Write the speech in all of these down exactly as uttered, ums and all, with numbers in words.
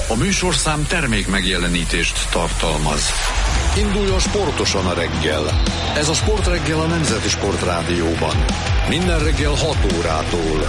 A műsorszám termék megjelenítést tartalmaz. Induljon sportosan a reggel. Ez a Sportreggel a Nemzeti Sportrádióban. Minden reggel hat órától.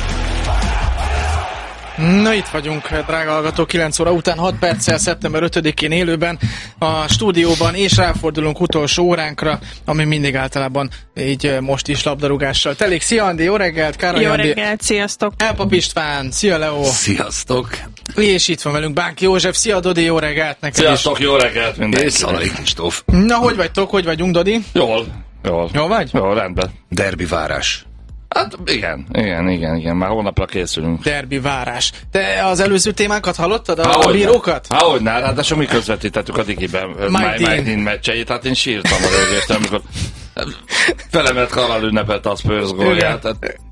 Na itt vagyunk, drága hallgatók, kilenc óra után hat perccel, szeptember ötödikén élőben a stúdióban, és ráfordulunk utolsó óránkra, ami mindig általában így most is labdarúgással telik. Szia Andi, jó reggelt, Károly Jó Andi. reggelt, sziasztok! Elpap István, szia Leo. Sziasztok! És itt van velünk Bánki József, szia Dodi, jó reggelt neked. Sziasztok, is. Jó reggelt mindenkinek. És Szalai Kristóf. Na, hogy vagytok, hogy vagyunk, Dodi? Jól, jól. Jól vagy? Jól, rendben. Derbi várás. Hát igen, igen, igen, igen, már hónapra készülünk. Derbi várás. Te az előző témákat hallottad? A, Há, a bírókat? Hogyne, ráadásul mi közvetítettük a Digiben Mike Dean meccseit, hát én sírtam a rögést, amikor felemelt Karral ünnepelte a Spurs gólját.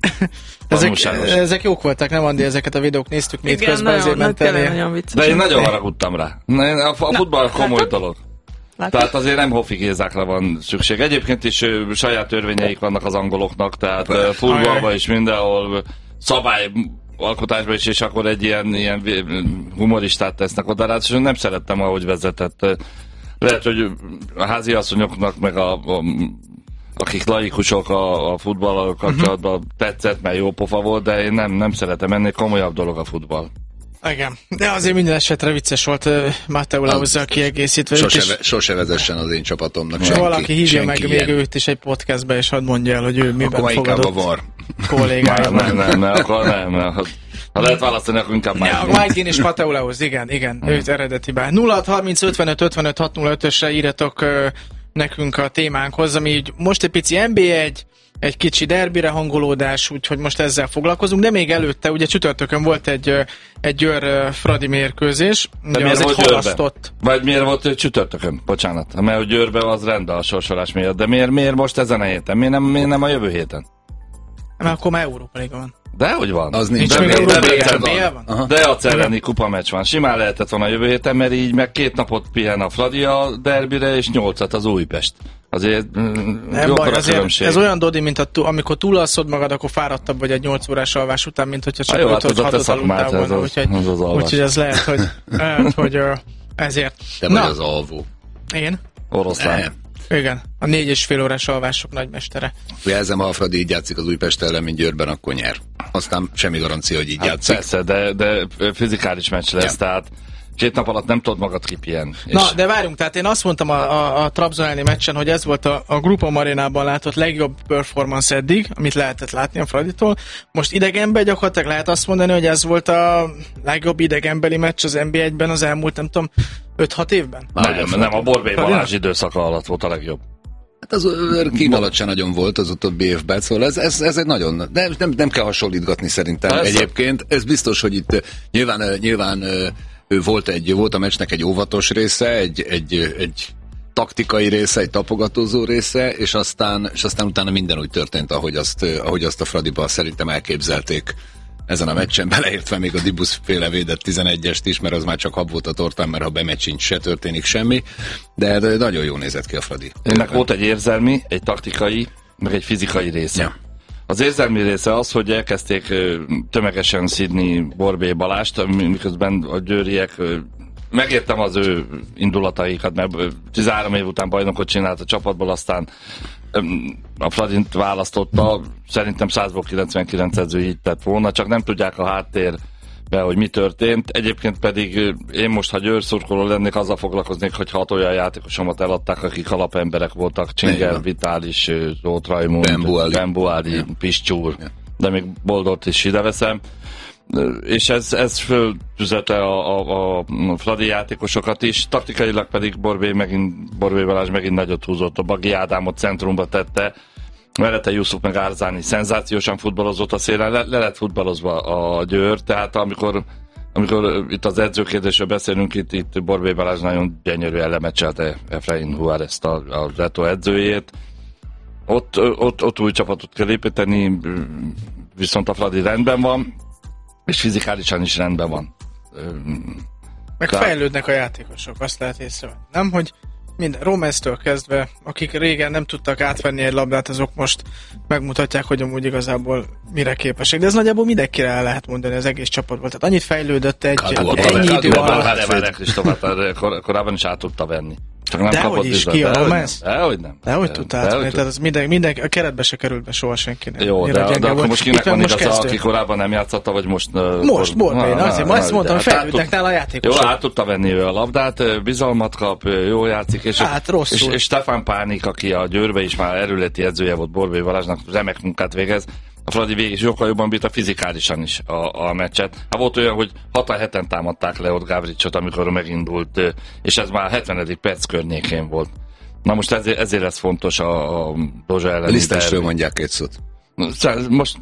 Ezek, ezek jók voltak, nem Andi? Ezeket a videók néztük még igen, közben, nagyon, ezért ment elé. De én nagyon haragudtam rá. A, a futball komoly Látod? dolog. Látod? Tehát azért nem hofigézákra van szükség. Egyébként is ö, saját törvényeik vannak az angoloknak, tehát ö, futballban is mindenhol szabályalkotásban is, és akkor egy ilyen, ilyen humoristát tesznek oda. Ráadásul nem szerettem, ahogy vezetett. Lehet, hogy a háziasszonyoknak, meg a, a akik laikusok a, a futballal kapcsolatban uh-huh. tetszett, mert jó pofa volt, de én nem, nem szeretem, ennél komolyabb dolog a futball. Igen, de azért minden esetre vicces volt uh, Matteo Lauzzal kiegészítve. Sose, ve, sose vezessen az én csapatomnak senki. Valaki hívja meg ilyen. még őt is egy podcastbe, és hadd mondja el, hogy ő miben akkor fogadott var. kollégája. Nem, nem, nem, akkor nem, nem. Ha lehet választani, akkor inkább Mike Dean. Mike Dean és Matteo Lauz, igen, igen, hmm. őt eredetiben. nulla hat harminc ötvenöt ötvenöt hat nulla ötösre írjatok uh, nekünk a témánkhoz, ami így most egy pici en bé egy, egy kicsi derbire hangolódás, úgyhogy most ezzel foglalkozunk, de még előtte, ugye csütörtökön volt egy, egy Győr-Fradi mérkőzés, ugye az egy halasztott. Vagy miért volt csütörtökön? Bocsánat, mert hogy Győrben az rendben a sorsolás miatt, de miért, miért most ezen a héten? Miért nem, miért nem a jövő héten? Mert akkor már Európa Liga van. De hogy van? Az nincs. De, De, még de, de, de, van. de a Cerreni kupa meccs van. Simán lehetett volna a jövő héten, mert így meg két napot pihen a Fradi a derbire, és nyolcat az Újpest. Azért nem baj, azért ez olyan, Dodi, mint a, amikor túlalszod magad, akkor fáradtabb vagy egy nyolc órás alvás után, mint hogyha csak öt vagy hatot aludtál volna. Úgyhogy ez, úgyhogy ez lehet, hogy, lehet, hogy ezért. Te vagy az alvó. Én? Oroszlán. Nem. Igen, a négy és fél órás alvások nagymestere. Jelzem, ha a Fradi így játszik az Újpest ellen, mint Győrben, akkor nyer. Aztán semmi garancia, hogy így hát játszik. Persze, de, de fizikális meccs lesz, ja. Tehát két nap alatt nem tudod magad kipihenni. Na, és... de várjunk, tehát én azt mondtam a, a, a Trabzon elleni meccsen, hogy ez volt a, a Grupom Arénában látott legjobb performance eddig, amit lehetett látni a Fraditól. Most idegenben gyakorlatilag lehet azt mondani, hogy ez volt a legjobb idegenbeli meccs az en bé egyben az elmúlt, nem tudom, öt-hat évben? Nem, nem, nem a Borbély Balázs időszaka alatt volt a legjobb. Hát az kín alatt sem nagyon volt az utóbbi évben, szóval ez, ez, ez egy nagyon, nem, nem, nem kell hasonlítgatni szerintem. Persze. Egyébként. Ez biztos, hogy itt nyilván, nyilván volt, egy, volt a meccsnek egy óvatos része, egy, egy, egy taktikai része, egy tapogatózó része, és aztán, és aztán utána minden úgy történt, ahogy azt, ahogy azt a Fradiba szerintem elképzelték ezen a meccsen, beleértve még a Dibusz féle védett tizenegyest is, mert az már csak hab volt a tortán, mert ha bemecsincs, se történik semmi, de, de nagyon jól nézett ki a Fradi. Ennek volt egy érzelmi, egy taktikai, meg egy fizikai része. Ja. Az érzelmi része az, hogy elkezdték tömegesen szidni Borbély Balást, miközben a győriek, megértem az ő indulataikat, mert tizenhárom év után bajnokot csinált a csapatból, aztán a Fradint választotta, szerintem százból kilencvenkilenc edző így tett volna, csak nem tudják a háttérbe, hogy mi történt. Egyébként pedig én most, ha Győr szurkoló lennék, azzal foglalkoznék, hogy hat olyan játékosomat eladták, akik alapemberek voltak, Csinger, Vitális, Tóth Rajmund, Bembuáli, Piscsúr, ja. De még Boldort is ideveszem. És ez, ez föltüzete a, a, a Fradi játékosokat is, taktikailag pedig Borbély, megint, Borbély Balázs megint nagyot húzott, a Bagi Ádámot centrumba tette, Velete Jusuf meg Árzáni szenzációsan futballozott a szélen, le, le lett futballozva a Győr, tehát amikor, amikor itt az edzőkérdésről beszélünk, itt, itt Borbély Balázs nagyon gyönyörűen lemecselte Efrain Juárez a, a Reto edzőjét. Ott, ott, ott új csapatot kell építeni, viszont a Fradi rendben van, és fizikálisan is rendben van. Meg Tehát... fejlődnek a játékosok, azt lehet észrevenni. Nem, hogy minden, Romesztől kezdve, akik régen nem tudtak átvenni egy labdát, azok most megmutatják, hogy amúgy igazából mire képesek. De ez nagyjából mindenkire el lehet mondani az egész csapatból. Tehát annyit fejlődött egy, Kadu, ennyi idő alatt. Korábban is át tudta venni. Csak nem dehogy is, ki a Romesz? Dehogy nem. Dehogy tudta átvenni, tehát az minden, minden, a keretbe se került be soha senkinek. Jó, de, de akkor most kinek van igaza, aki korábban nem játszotta, vagy most... Most, Borbély, azért azt mondtam, fejlődnek nála a játékosok. Jó, át tudta venni ő a labdát, bizalmat kap, jól játszik, és, hát, és, és Stefan Pánik, aki a Győrbe is már erőleti edzője volt Borbély Balázsnak, remek munkát végez. A Fradi végig sokkal jobban bírta fizikálisan is a, a meccset. Hát volt olyan, hogy hatan heten támadták le ott Gavricsot, amikor megindult, és ez már a hetvenedik perc környékén volt. Na most ezért, ezért lesz fontos a, a Dózsa elleni. Lisztesről mondják két szót. Most,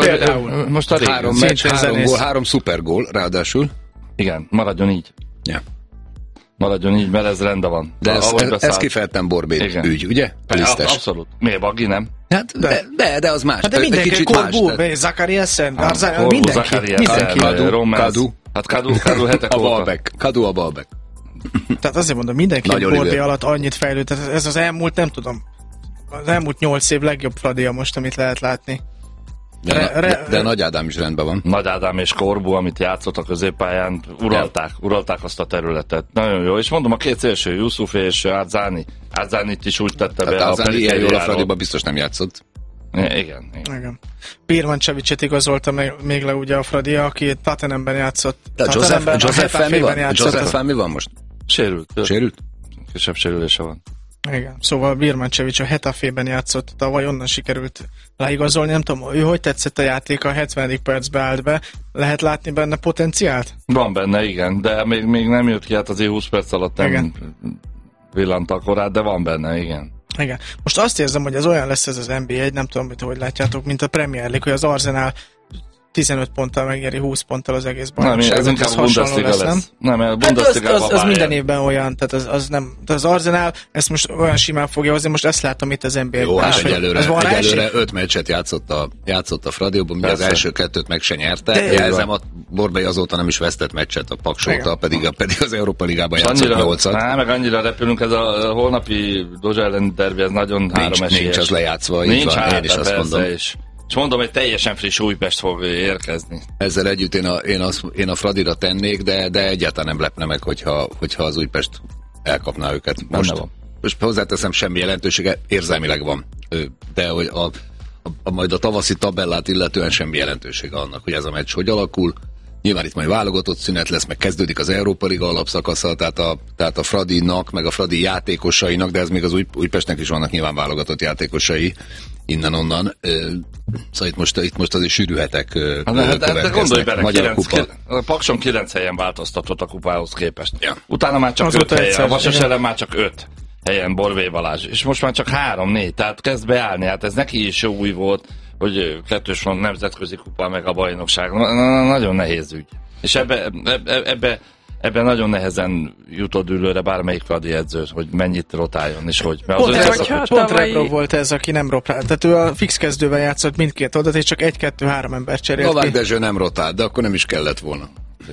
most a három meccs, három gól, három szupergól, ráadásul. Igen, maradjon így. Ja. Maradjon így, mert ez rendben van. De ez, ez, ez kifejezetten Borbély ügy, ugye? A Lisztes. Abszolút. Miért Baggi, nem? Hát, de, de, de az más. Hát de mindenki, Korbu, Zakariasen, mindenki, mindenki. Kadu, hát Kadu, Kadu hetek a Balbek. Kadu a Balbek. Tehát azért mondom, mindenki Borbély alatt annyit fejlődt. Ez az elmúlt, nem tudom, az elmúlt nyolc év legjobb Fradia most, amit lehet látni. De, re, re, de, de Nagy Ádám is rendben van. Nagy Ádám és Korbu, amit játszott a középpályán, uralták, uralták azt a területet. Nagyon jó. És mondom, a két szélső, Yusuf és Árzáni. Árzánit is úgy tette be. Hát Árzányi ilyen jól a Fradiban biztos nem játszott. Igen, igen. igen. Birmancsevicset igazolta még, még le ugye a Fradia, aki Tottenhamben játszott. De Joseph, Joseph mi van? Joseph mi van most? Sérült. Sérült? Kisebb sérülése van. Igen, szóval Birmancevic a Hetafében játszott, tavaly onnan sikerült leigazolni, nem tudom, ő hogy tetszett a játék, a hetvenedik percbe állt be, lehet látni benne potenciált? Van benne, igen, de még, még nem jött ki, hát azért húsz perc alatt nem igen. villant a korát, de van benne, igen. Igen. Most azt érzem, hogy ez olyan lesz ez az en bé egy, nem tudom, hogy látjátok, mint a Premier League, hogy az Arsenal tizenöt ponttal megnyeri húsz ponttal az egész bajnokságot. Nem, ez inkább a Bundesliga lesz. lesz. Nem, a Bundesliga hát az, az, az minden évben olyan, tehát az, az nem, az Arsenal ezt most olyan simán fogja hozni, most ezt látom itt az en bé egyben. Jó, hát egyelőre, egyelőre öt meccset játszott a, játszott a Fradióban, ugye az első kettőt meg se nyerte. Jelzem, a Borbély azóta nem is vesztett meccset a Paksóta, pedig, a, pedig az Európa Ligában játszott nyolcat. Á, meg annyira repülünk, ez a holnapi Dózsa elleni derbi, ez nagyon három esélyes. Nincs az lejátszva, így van, én is azt mondom. És mondom, hogy teljesen friss Újpest fog érkezni. Ezzel együtt én a, én az, én a Fradira tennék, de, de egyáltalán nem lepne meg, hogyha, hogyha az Újpest elkapná őket. Most, most hozzáteszem, semmi jelentősége, érzelmileg van. De hogy a, a, a, majd a tavaszi tabellát illetően semmi jelentősége annak, hogy ez a meccs hogy alakul. Nyilván itt majd válogatott szünet lesz, meg kezdődik az Európa Liga alapszakasza, tehát a, tehát a Fradinak, meg a Fradi játékosainak, de ez még az Új, Újpestnek is vannak nyilván válogatott játékosai innen-onnan. Szóval itt most, itt most azért sűrűhetek hát, de, de gondolj bele, Magyar kupa. A Pakson kilenc helyen változtatott a kupához képest. Ja. Utána már csak öt helyen, a Vasas ellen már csak öt helyen Borbély Balázs, és most már csak három-négy, tehát kezd beállni, hát ez neki is jó új volt, hogy kettős van nemzetközi kupa, meg a bajnokság. Na, na, nagyon nehéz ügy. És ebbe, ebbe, ebbe, ebbe nagyon nehezen jutott ülőre bármelyik Fradi edzőt, hogy mennyit rotáljon, és hogy... Pont, ez, vagy pont tavalyi... Rebrov volt ez, aki nem rotált. Tehát ő a fix kezdővel játszott mindkét oldalt, és csak egy-kettő-három ember cserélt. Novák Dezső nem rotált, de akkor nem is kellett volna.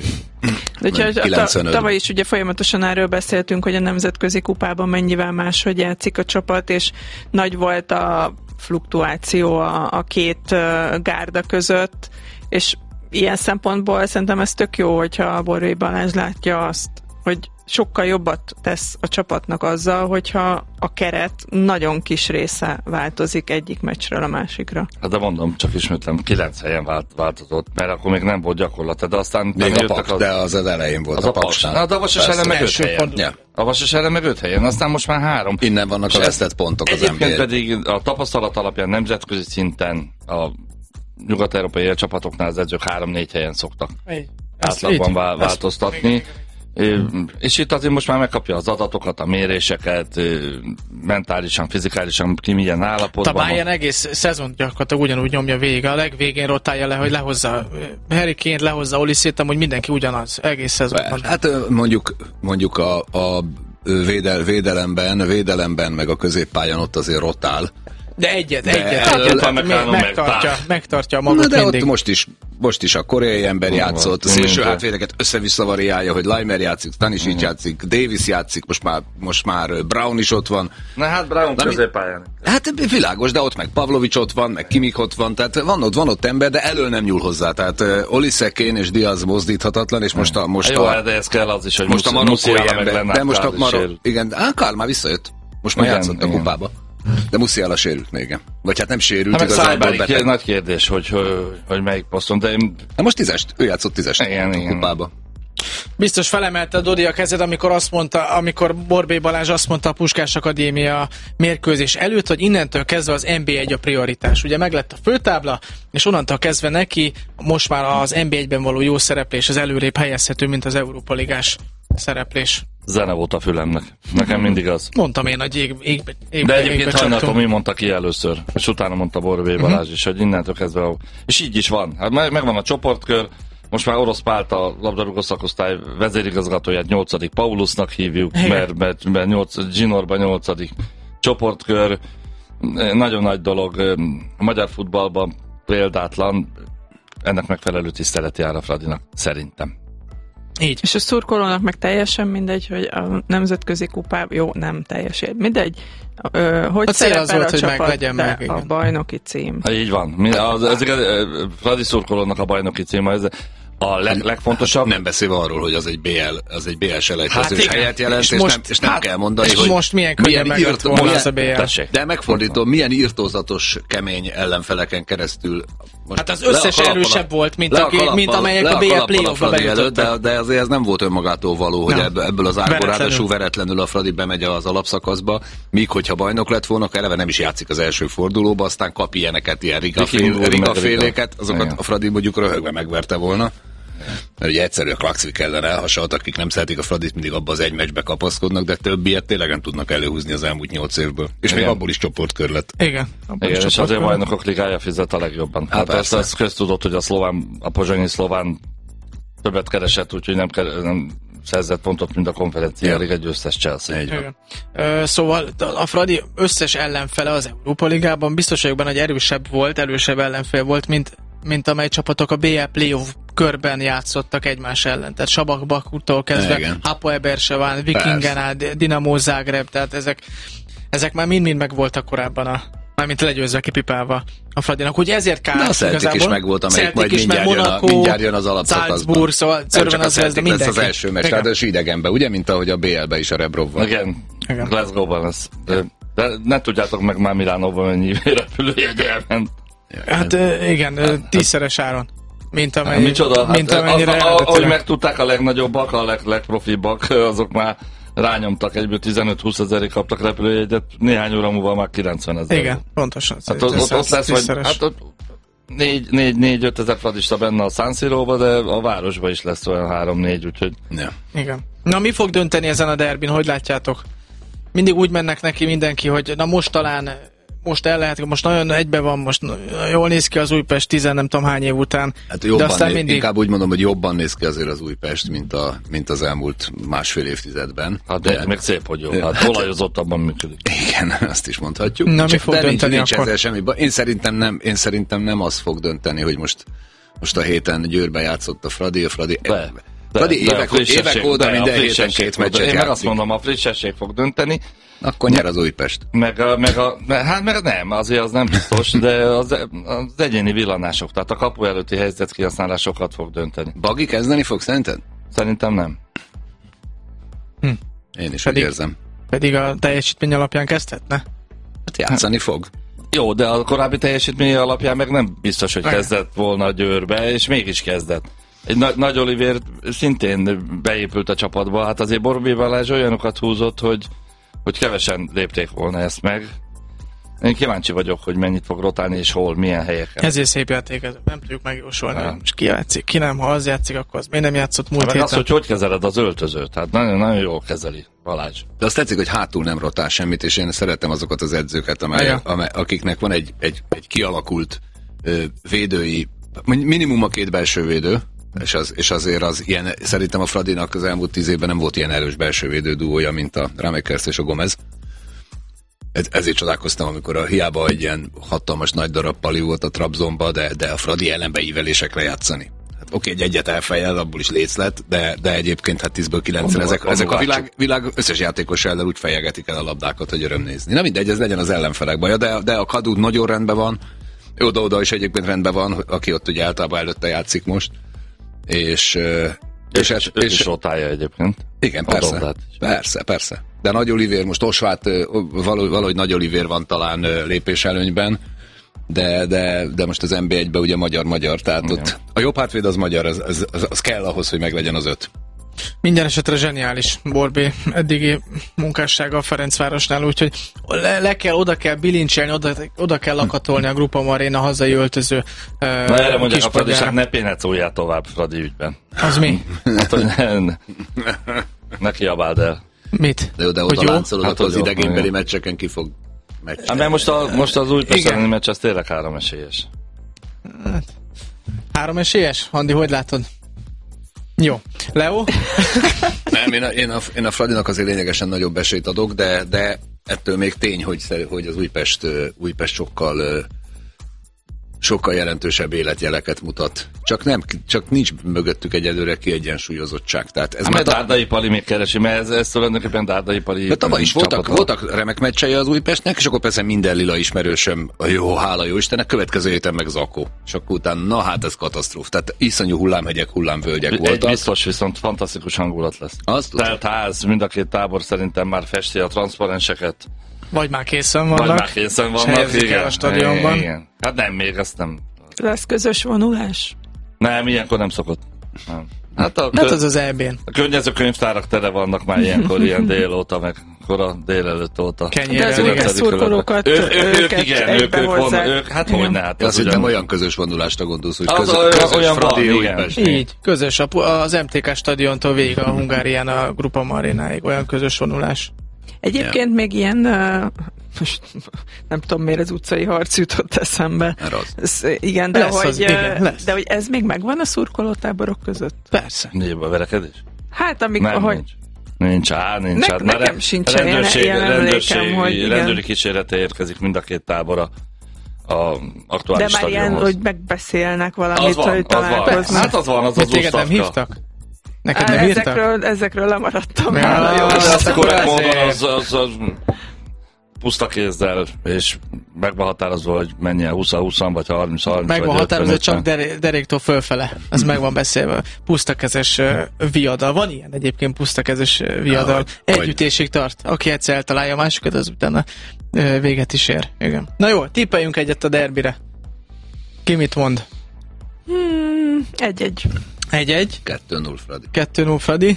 De hogyha tavaly is ugye folyamatosan erről beszéltünk, hogy a nemzetközi kupában mennyivel máshogy játszik a csapat, és nagy volt a fluktuáció a, a két uh, gárda között, és ilyen szempontból szerintem ez tök jó, hogyha a Borbély Balázs látja azt, hogy sokkal jobbat tesz a csapatnak azzal, hogyha a keret nagyon kis része változik egyik meccsről a másikra. Hát de mondom, csak ismétlem, kilenc helyen vált, változott, mert akkor még nem volt gyakorlata, de aztán... Még a Paks, az, de az az elején volt az a, a Paksnál. Na, de a Vasas ellen meg öt helyen. Ja. A Vasas ellen meg öt helyen, aztán most már három. Innen vannak és a vesztett pontok az en bé egy. Pedig a tapasztalat alapján nemzetközi szinten a nyugat-európai csapatoknál az edzők három-négy helyen szoktak átlagban vál, változtatni. É, és itt azért most már megkapja az adatokat, a méréseket, mentálisan, fizikálisan ki milyen állapotban. A Bayern egész szezon gyakorlatilag ugyanúgy nyomja végig, a legvégén rotálja le, hogy lehozza Harry Kane, lehozza Olisét, hogy mindenki ugyanaz, egész szezonban. Hát mondjuk, mondjuk a, a védel, védelemben, védelemben, meg a középpályán ott azért rotál, De egyet, de egyet, el, egyet, el, el, megtartja, megtartja a magot na de mindig. Ott most is, most is a koreai ember oh, játszott, a szélső hátvédeket össze-vissza variálja, hogy Laimer játszik, Stanisic játszik, Davis játszik, most már, most már Brown is ott van. Na hát Brown középpályán. Hát világos, de ott meg Pavlovics ott van, meg Kimmich ott van, tehát van ott, van ott ember, de elől nem nyúl hozzá. Tehát uh, Olise, Kane és Diaz mozdíthatatlan, és most a... Most jó, a, de ez kell az is, hogy most a marokkói ember, de most a Marok... Igen, á, Karl már visszajött. Most már igen, játszott igen. a kupába. De Musiala sérült még, igen. Vagy hát nem sérült, hát igazából beteg. Nagy kérdés, hogy, hogy, hogy melyik poszton, de én... Na most tízest, ő játszott tízest igen, a igen. kupába. Biztos felemelte a Dodi a kezed, amikor azt mondta, amikor Borbély Balázs azt mondta a Puskás Akadémia mérkőzés előtt, hogy innentől kezdve az en bé egy a prioritás. Ugye meglett a főtábla, és onnantól kezdve neki most már az en bé egyben való jó szereplés az előrébb helyezhető, mint az Európa Ligás szereplés. Zene volt a fülemnek. Nekem mindig az. Mondtam én, hogy ég, ég, ég, de egyébként hajnalkor mi mondta ki először, és utána mondta Borbély Balázs uh-huh. is, hogy innentől kezdve, és így is van. Hát megvan a csoportkör, most már Orosz Pált a labdarúgó szakosztály vezérigazgatóját nyolcadik Paulusnak hívjuk, mert, mert, mert nyolc, Zsinorban nyolcadik csoportkör. Nagyon nagy dolog. A magyar futballban példátlan, ennek megfelelő tisztelet jár a Fradinak, szerintem. Így. És a szurkolónak meg teljesen mindegy, hogy a nemzetközi kupában, jó, nem teljesen, mindegy, ö, hogy a szerepel az volt, a hogy csapat, meg legyen meg, a bajnoki cím. Ha, így van. Mi, az, az, az, Fradi szurkolónak a bajnoki cím, ez a leg, legfontosabb. Nem beszélve arról, hogy az egy bé el, az egy bé el selejtezős hát helyet jelent, és, és, most, nem, és nem hát, kell mondani, és hogy most milyen könnyen meglett volna az a bé el. De megfordítom, milyen írtózatos, kemény ellenfeleken keresztül. Most hát az összes erősebb volt, mint, a, kalappal, mint amelyek a bé el playoffba bejutottak. De, de azért ez nem volt önmagától való, hogy ebből, ebből az árból ráadásul veretlenül a Fradi bemegy az alapszakaszba, míg hogyha bajnok lett volna, eleve nem is játszik az első fordulóba, aztán kap ilyeneket, ilyen rigaféléket, azokat a Fradi mondjuk röhögve megverte volna. Mert ugye egyszerű a Klaxvik ellen elhasalt, akik nem szeretik a Fradit, mindig abba az egy meccsbe kapaszkodnak, de több ilyet tényleg nem tudnak előhúzni az elmúlt nyolc évből. És igen. Még abból is csoportkör lett. Igen. Igen, és azért bajnokok ligája fizet a legjobban. Hát, hát ezt, ezt köztudott, hogy a szlován, a pozsonyi szlován többet keresett, úgyhogy nem, nem szerzett pontot, mint a konferencia liga győztes Chelsea. Igen. Ö, szóval a Fradi összes ellenfele az Európa Ligában biztos vagyok benne, hogy erősebb volt, erősebb ellenfél volt, mint, mint amely csapatok a bé el playoff körben játszottak egymás ellen. Tehát Sabak Bakútól kezdve Hapoel Berseván, Vikingenál, Dinamo Zágráb, tehát ezek, ezek már mind-mind megvoltak korábban a mármint legyőzve kipipálva a Fradinak. Ugye ezért kár. De a Celtic is megvolt, amelyik majd mindjárt, Monaco, jön a, mindjárt jön az alapszakaszban. Salzburg, szóval Szörven az ez, de mindenki. Ez az első meccs, ráadásul idegenben, ugye, mint ahogy a bé el-ben is a Rebrovban. Igen, Igen. Glasgow-ban lesz. De, de ne tudjátok meg már Milánóban mennyi repülőjegy elment. Hát igen, hát, tízszeres áron. Mint, amely, micsoda, mint hát, amennyire az, ahogy megtudták a legnagyobbak, a leg, legprofibbak, azok már rányomtak, egyből tizenöt-húsz ezerig kaptak repülőjegyet, néhány óra múlva már kilencven ezer. Igen, pontosan. Hát ott, ott, ott lesz, vagy, hát ott négy-öt ezer fradista benne a San Siróba, de a városban is lesz olyan három-négy, úgyhogy... Ja. Igen. Na mi fog dönteni ezen a derbin, hogy látjátok? Mindig úgy mennek neki mindenki, hogy na most talán most el lehet, most nagyon egybe van, most jól néz ki az Újpest tizen nem tudom hány év után. Hát jobban, de aztán néz, mindig... inkább úgy mondom, hogy jobban néz ki azért az Újpest, mint, a, mint az elmúlt másfél évtizedben. Hát de, de meg szép, hogy jó. Hát olajozottabban működik. Igen, azt is mondhatjuk. Na, mi fog de dönteni nincs, nincs semmi. Én szerintem, nem, én szerintem nem az fog dönteni, hogy most, most a héten Győrben játszott a Fradi, a Fradi... De. De, Fradi évek, évek óta minden héten két meccset játszik. Én meg azt mondom, a frissesség fog dönteni. Akkor nyer az Újpest. Meg a, meg a, hát meg nem, azért az nem biztos, de az, az egyéni villanások, tehát a kapu előtti helyzet kihasználás sokat fog dönteni. Bagi kezdeni fog szerinted? Szerintem nem. Hm. Én is pedig, úgy érzem. Pedig a teljesítmény alapján kezdhetne? Hát játszani fog. Jó, de a korábbi teljesítmény alapján meg nem biztos, hogy meg. kezdett volna a Győrbe, és mégis kezdett. Egy na- Nagy Olivér szintén beépült a csapatba, hát azért Borbély Balázs olyanokat húzott, hogy, hogy kevesen lépték volna ezt meg. Én kíváncsi vagyok, hogy mennyit fog rotálni, és hol, milyen helyeken. Ezért szép játék, ez nem tudjuk megjósolni, hogy most ki játszik, ki nem, ha az játszik, akkor az miért nem játszott múlt héten. Az, hogy hogy kezeled az öltözőt, hát nagyon, nagyon jól kezeli Balázs. De azt tetszik, hogy hátul nem rotál semmit, és én szeretem azokat az edzőket, amely, ja. amely, akiknek van egy, egy, egy kialakult ö, védői, minimum a két belső védő, És, az, és azért az ilyen, szerintem a Fradinak az elmúlt tíz évben nem volt ilyen erős belső védő duója, mint a Ramekers és a Gomez. Ez, ezért csodálkoztam, amikor a hiába egy ilyen hatalmas nagy darab pali volt a Trabzonba, de, de a Fradi ellenbe ívelésekre játszani. Hát oké, egy egyet elfejel, abból is léc lett, de, de egyébként hát tízből kilencen ezek, ezek a világ, világ összes játékos ellen úgy fejegetik el a labdákat, hogy öröm nézni. Na mindegy, ez legyen az ellenfelek baja, de, de a Kadu nagyon rendben van, oda-oda is egyébként rendben van, aki ott ugye általában előtte játszik most, és... És, és, és is rotálja egyébként. Igen, persze, persze, persze. De Nagy Olivér, most Osvát valahogy, valahogy Nagy Olivér van talán lépés előnyben, de, de, de most az en bé egyben ugye magyar-magyar, tehát igen. Ott a jobb hátvéd az magyar, az, az, az, az kell ahhoz, hogy meglegyen az öt. Minden esetre zseniális Borbé eddigi munkássága a Ferencvárosnál, úgyhogy le, le kell, oda kell bilincselni, oda, oda kell lakatolni a Grupa Aréna hazai öltöző. Na uh, erre mondják a Fradiság, ne pénecóljál tovább Fradi ügyben. Az mi? Hát, hogy ne, ne, ne kiabáld el. Mit? De, de oda láncolod, hát, az idegénbeli meccseken ki fog meccselni. Hát mert most, a, most az Újpest elleni meccs, az tényleg három esélyes. Hát, három esélyes? Andi, hogy látod? Jó. Leo? Nem, én a, én, a, én a Fradinak azért lényegesen nagyobb esélyt adok, de, de ettől még tény, hogy, hogy az Újpest, Újpest sokkal, sokkal jelentősebb életjeleket mutat. Csak, nem, csak nincs mögöttük egyelőre kiegyensúlyozottság. Tehát ez hát mert Dárdai Pali még keresi, mert ez, ez tulajdonképpen Dárdai Pali. De tavaly is voltak, voltak remek meccsei az Újpestnek, és akkor persze minden lila ismerősöm, jó, hála jó Istennek, következő héten meg Zakó. És akkor utána, na hát ez katasztróf. Tehát iszonyú hullámhegyek, hullámvölgyek voltak. Biztos, viszont fantasztikus hangulat lesz. Telt ház, mind a két tábor szerintem már festi a transzparenseket. Vagy már készen vannak. Vagy már készen vannak, igen. A stadionban. Igen. Hát nem, még ezt nem. Lesz közös vonulás? Nem, ilyenkor nem szokott. Nem. Hát, a hát az az é bén. A környező könyvtárak tele vannak már ilyenkor, ilyen dél óta, meg kora délelőtt óta. De az Újpest szurkolókat ők, ők, igen, ők, ők, von, ők, hát hogy ne, hát azt hittem olyan közös vonulásra gondolsz, hogy közös, az, közös olyan Fradi, van, Újpest. Így, közös, az em té ká stadiontól végig a Hungárián a Grupa Arénáig, olyan közös vonulás. Egyébként ja. Még ilyen, uh, most nem tudom miért az utcai harc jutott eszembe. Ez, igen, de lesz hogy, az, igen, de hogy ez még megvan a szurkolótáborok között? Persze. Nincs a verekedés? Hát amikor, nem, hogy... Nincs. Nincs, á, nincs. Ne, hát, nekem sincsen rendőrség, ilyen emlékem, hogy igen. Rendőri kísérlete érkezik mind a két tábora a aktuális de már ilyen, hogy megbeszélnek valamit, az van, hogy találkoznak. Hát az van, az az úsztafka. Nem hívtak? Neked Á, nem ezekről, ezekről lemaradtam. Ja, jó, azt korrekt módon az, az, az puszta kézzel, és meg van határozva, hogy menjen húsz-húsz vagy harminc-harminc. Meg van határozva, csak der, deréktől fölfele. Ez meg van beszélve. Pusztakezes uh, viadal. Van ilyen egyébként pusztakezes uh, viadal. Együttésig tart. Aki egyszer eltalálja a másikat, az utána uh, véget is ér. Igen. Na jó, tippeljünk egyet a derbire. Ki mit mond? Hmm, egy-egy. Egy-egy. kettő null Fradi. kettő null Fradi.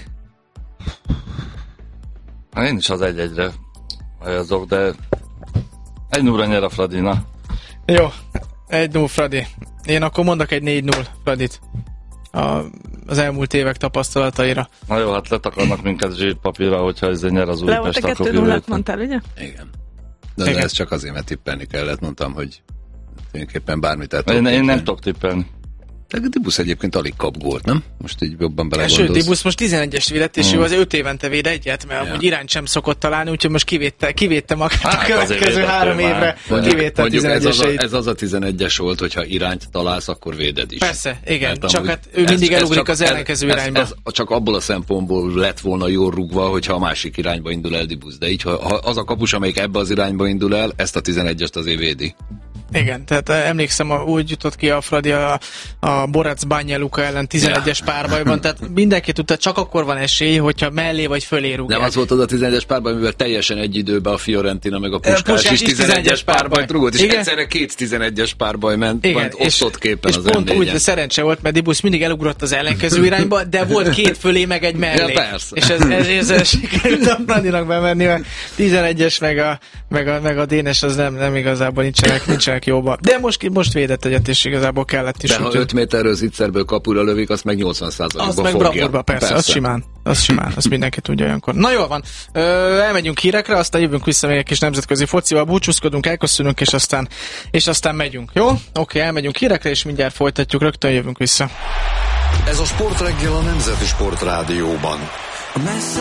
Én is az egy-egyre azok, de egy nullra nyer a Fradi, na. Jó, egy null Fradi. Én akkor mondok egy négy null Fradit. A, az elmúlt évek tapasztalataira. Na jó, hát letakarnak minket zsírpapírra, hogyha ezzel nyer az Újpest, akkor kettő nullát mondtál, ugye? Igen. De, de ez csak azért, mert tippelni kellett. Mondtam, hogy tulajdonképpen bármit el én, én nem tudok tippelni. De a Dibusz egyébként alig kap gólt, nem? Most így jobban belegondolsz. Sőt, Dibusz most tizenegyest védett, és hmm. ő az öt évente véd egyet, mert ja. Amúgy irányt sem szokott találni, úgyhogy most kivétte, kivétte magát hát, a következő három évre. Mondjuk, kivétte mondjuk a tizenegyeseit. Ez, ez az a tizenegyes volt, hogyha irányt találsz, akkor véded is. Persze, igen, mert csak hát ő mindig ez, elugrik ez az ellenkező ez, irányba. Ez, ez csak abból a szempontból lett volna jól rúgva, hogyha a másik irányba indul el Dibusz. De így, ha az a kapus, amelyik ebbe az irányba indul el, ezt a tizenegyest azért védi. Igen, tehát emlékszem, úgy jutott ki a Fradi a, a Borac Bányaluka ellen tizenegyes párbajban, tehát mindenki tudta, csak akkor van esély, hogyha mellé vagy fölé rúgják. Nem az volt az a tizenegyes párbaj, mivel teljesen egy időben a Fiorentina meg a Puskás, Puskás is tizenegyes párbajt rúgott, és igen? Egyszerre két tizenegyes párbaj ment, igen, osztott képen és az és pont úgy, hogy szerencse volt, mert Dibusz mindig elugrott az ellenkező irányba, de volt két fölé, meg egy mellé. Ja, persze. És ez, ez, ez, ez sikerült a Fradinak bemenni, mert tizenegyes meg a, meg a, meg a Dénes az nem, nem igazából nincsenek, nincsenek jóban. De most, most védett egyet, és igazából kellett is. De ha öt méterről zicserből kapura lövik, azt meg nyolcvan százalékba fogja. Az meg bravúrba, persze, persze, az simán. Az simán, azt mindenki tudja olyankor. Na jól van, Ö, elmegyünk hírekre, aztán jövünk vissza még egy kis nemzetközi focival, búcsúzkodunk, elköszönünk, és aztán, és aztán megyünk, jó? Oké, elmegyünk hírekre, és mindjárt folytatjuk, rögtön jövünk vissza. Ez a Sportreggel a Nemzeti Sportrádióban.